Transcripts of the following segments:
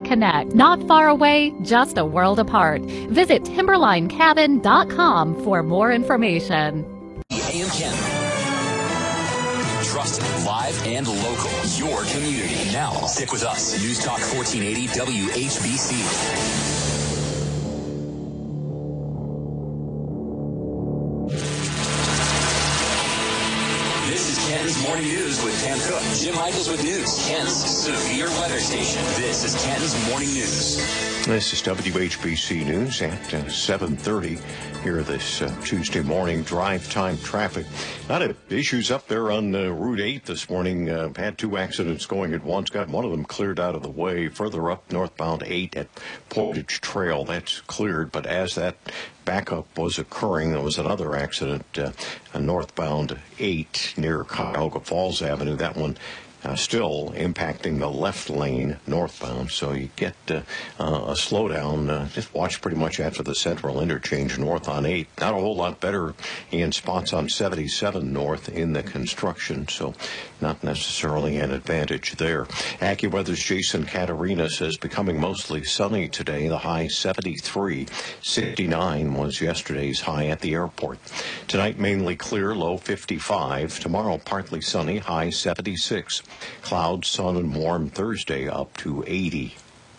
connect. Not far away, just a world apart. Visit timberlinecabin.com for more information. AM Kent. Trusted, live, and local. Your community. Now, stick with us. News Talk 1480 WHBC. Kenton's Morning News with Pam Cook. Jim Michaels with news. Kent's severe weather station. This is Kenton's Morning News. This is WHBC News at 7:30 here this Tuesday morning. Drive time traffic. A lot of issues up there on Route 8 this morning. Had two accidents going at once. Got one of them cleared out of the way. Further up northbound 8 at Portage Trail. That's cleared, but as that backup was occurring, there was another accident northbound 8 near Cuyahoga Falls Avenue. That one still impacting the left lane northbound, so you get a slowdown. Just watch pretty much after the central interchange north on 8. Not a whole lot better in spots on 77 north in the construction, so not necessarily an advantage there. AccuWeather's Jason Caterina says becoming mostly sunny today. The high 73. 69 was yesterday's high at the airport. Tonight mainly clear, low 55. Tomorrow partly sunny, high 76. Clouds, sun, and warm Thursday up to 80.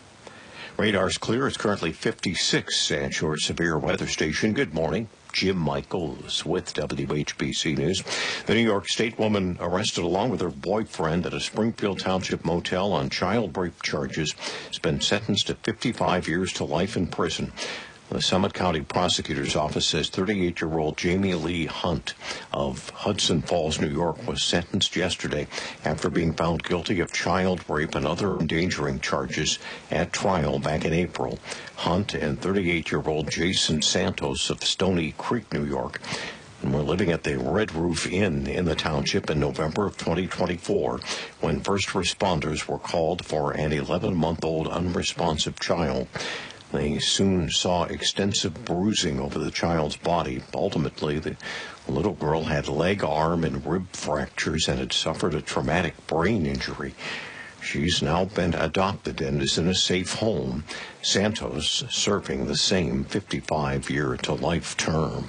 Radar's clear. It's currently 56 at your severe weather station. Good morning. Jim Michaels with WHBC News. The New York State woman arrested along with her boyfriend at a Springfield Township motel on child rape charges has been sentenced to 55 years to life in prison. The Summit County Prosecutor's Office says 38-year-old Jamie Lee Hunt of Hudson Falls, New York, was sentenced yesterday after being found guilty of child rape and other endangering charges at trial back in April. Hunt and 38-year-old Jason Santos of Stony Creek, New York, and were living at the Red Roof Inn in the township in November of 2024 when first responders were called for an 11-month-old unresponsive child. They soon saw extensive bruising over the child's body. Ultimately, the little girl had leg, arm, and rib fractures and had suffered a traumatic brain injury. She's now been adopted and is in a safe home. Santos serving the same 55-year-to-life term.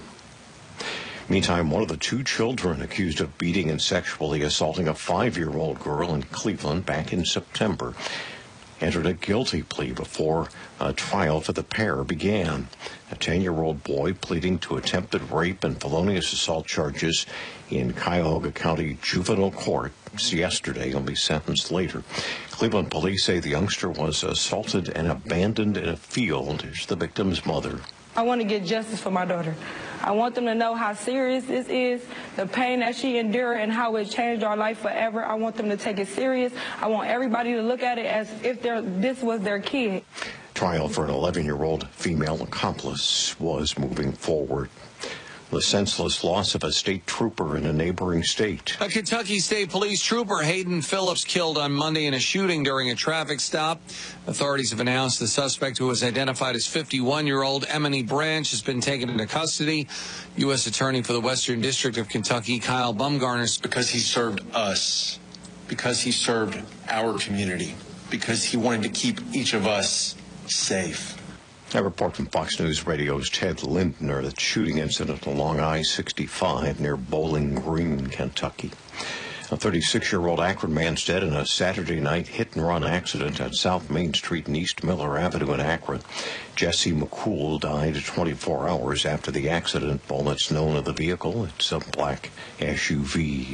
Meantime, one of the two children accused of beating and sexually assaulting a 5-year-old girl in Cleveland back in September entered a guilty plea before a trial for the pair began. A 10-year-old boy pleading to attempted rape and felonious assault charges in Cuyahoga County Juvenile Court yesterday. He'll be sentenced later. Cleveland police say the youngster was assaulted and abandoned in a field. Here's the victim's mother. I want to get justice for my daughter. I want them to know how serious this is, the pain that she endured, and how it changed our life forever. I want them to take it serious. I want everybody to look at it as if this was their kid. Trial for an 11-year-old female accomplice was moving forward. The senseless loss of a state trooper in a neighboring state. A Kentucky State Police trooper, Hayden Phillips, killed on Monday in a shooting during a traffic stop. Authorities have announced the suspect, who was identified as 51-year-old Emily Branch, has been taken into custody. U.S. Attorney for the Western District of Kentucky, Kyle Bumgarner. Because he served us, because he served our community, because he wanted to keep each of us safe. A report from Fox News Radio's Ted Lindner. The shooting incident along I-65 near Bowling Green, Kentucky. A 36-year-old Akron man's dead in a Saturday night hit-and-run accident at South Main Street and East Miller Avenue in Akron. Jesse McCool died 24 hours after the accident. All that's known of the vehicle, it's a black SUV.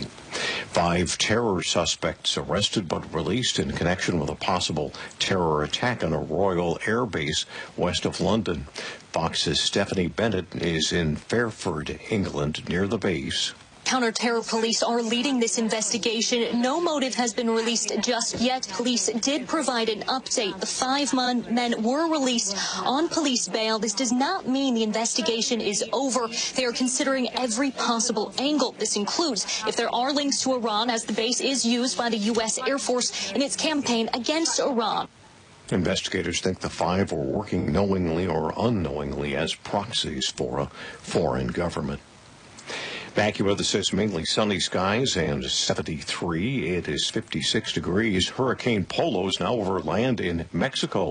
5 terror suspects arrested but released in connection with a possible terror attack on a Royal Air Base west of London. Fox's Stephanie Bennett is in Fairford, England, near the base. Counter-terror police are leading this investigation. No motive has been released just yet. Police did provide an update. The 5 men were released on police bail. This does not mean the investigation is over. They are considering every possible angle. This includes if there are links to Iran, as the base is used by the U.S. Air Force in its campaign against Iran. Investigators think the 5 were working knowingly or unknowingly as proxies for a foreign government. AccuWeather says mainly sunny skies and 73. It is 56 degrees. Hurricane Polo is now over land in Mexico.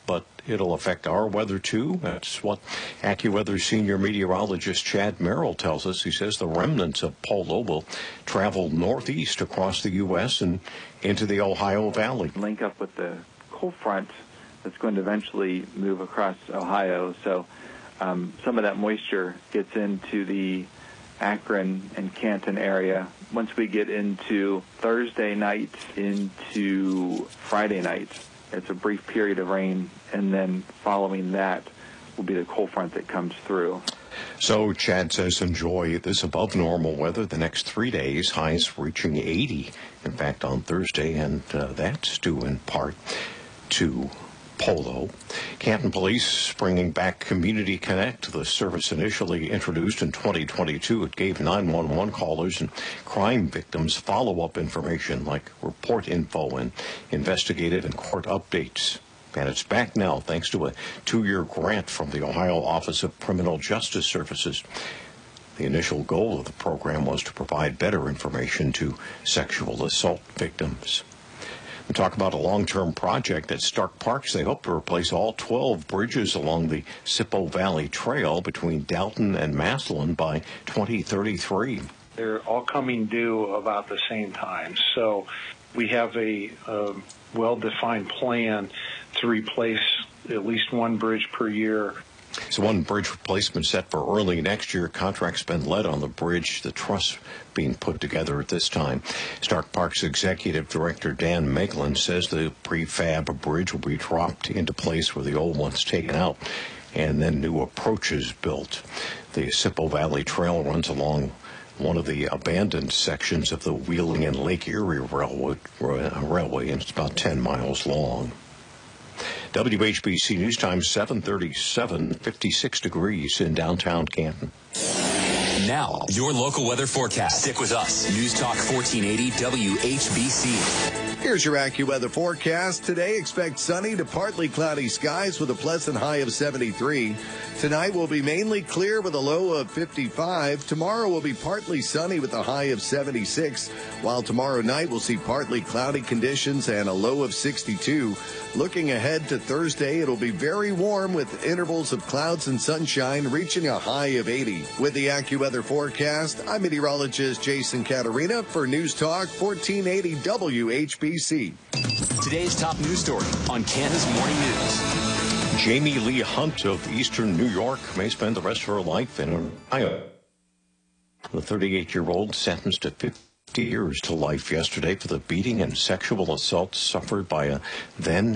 but it'll affect our weather too. That's what AccuWeather senior meteorologist Chad Merrill tells us. He says the remnants of Polo will travel northeast across the U.S. and into the Ohio Valley. Link up with the cold front that's going to eventually move across Ohio. So some of that moisture gets into the Akron and Canton area. Once we get into Thursday night into Friday night, it's a brief period of rain, and then following that will be the cold front that comes through. So Chad says enjoy this above normal weather the next 3 days, highs reaching 80, in fact, on Thursday, and that's due in part to Polo. Canton Police bringing back Community Connect, the service initially introduced in 2022. It gave 911 callers and crime victims follow-up information like report info and investigative and court updates. And it's back now thanks to a 2-year grant from the Ohio Office of Criminal Justice Services. The initial goal of the program was to provide better information to sexual assault victims. We talk about a long-term project at Stark Parks. They hope to replace all 12 bridges along the Sippo Valley Trail between Dalton and Massillon by 2033. They're all coming due about the same time. So we have a well-defined plan to replace at least one bridge per year. So one bridge replacement set for early next year. Contract's been led on the bridge, the truss being put together at this time. Stark Parks Executive Director Dan Meglin says the prefab bridge will be dropped into place where the old one's taken out and then new approaches built. The Sippo Valley Trail runs along one of the abandoned sections of the Wheeling and Lake Erie Railway, and it's about 10 miles long. WHBC News Time 7:37, 56 degrees in downtown Canton. Now, your local weather forecast. Stick with us. News Talk 1480 WHBC. Here's your AccuWeather forecast. Today, expect sunny to partly cloudy skies with a pleasant high of 73. Tonight will be mainly clear with a low of 55. Tomorrow will be partly sunny with a high of 76, while tomorrow night we'll see partly cloudy conditions and a low of 62. Looking ahead to Thursday, it'll be very warm with intervals of clouds and sunshine reaching a high of 80. With the AccuWeather forecast, I'm meteorologist Jason Caterina for News Talk 1480 WHBC. Today's top news story on Canton's Morning News. Jamie Lee Hunt of Eastern New York may spend the rest of her life in Ohio. The 38-year-old sentenced to 50 years to life yesterday for the beating and sexual assault suffered by a then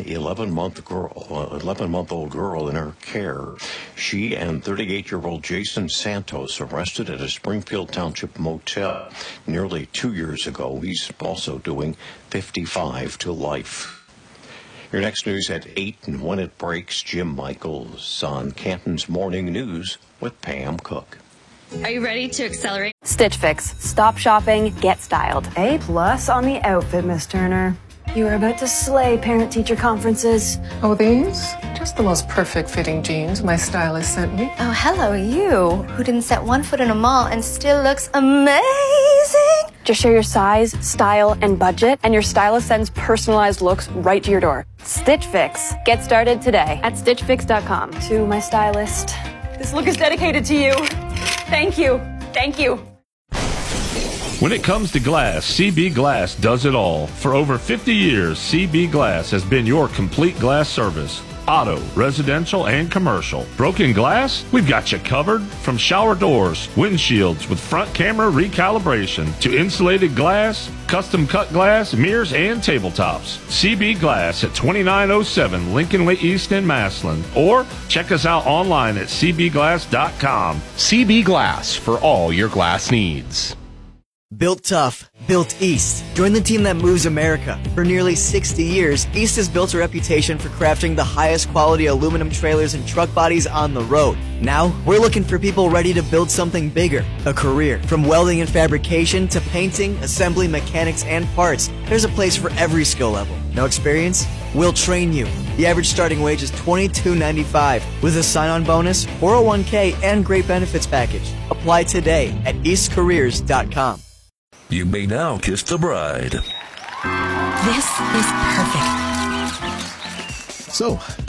11-month-old girl in her care. She and 38-year-old Jason Santos arrested at a Springfield Township motel nearly 2 years ago. He's also doing 55 to life. Your next news at 8, and when it breaks, Jim Michaels on Canton's Morning News with Pam Cook. Are you ready to accelerate? Stitch Fix. Stop shopping, get styled. A+ on the outfit, Miss Turner. You are about to slay parent-teacher conferences. Oh, these? Just the most perfect fitting jeans my stylist sent me. Oh, hello, you, who didn't set one foot in a mall and still looks amazing. Just share your size, style, and budget, and your stylist sends personalized looks right to your door. Stitch Fix. Get started today at StitchFix.com. To my stylist, this look is dedicated to you. Thank you. Thank you. When it comes to glass, CB Glass does it all. For over 50 years, CB Glass has been your complete glass service. Auto, residential, and commercial. Broken glass? We've got you covered. From shower doors, windshields with front camera recalibration, to insulated glass, custom cut glass, mirrors, and tabletops. CB Glass at 2907 Lincoln Way East in Massillon. Or check us out online at cbglass.com. CB Glass for all your glass needs. Built tough, built East. Join the team that moves America. For nearly 60 years, East has built a reputation for crafting the highest quality aluminum trailers and truck bodies on the road. Now, we're looking for people ready to build something bigger, a career. From welding and fabrication to painting, assembly, mechanics, and parts, there's a place for every skill level. No experience? We'll train you. The average starting wage is $22.95 with a sign-on bonus, 401k, and great benefits package. Apply today at eastcareers.com. You may now kiss the bride. This is perfect. So,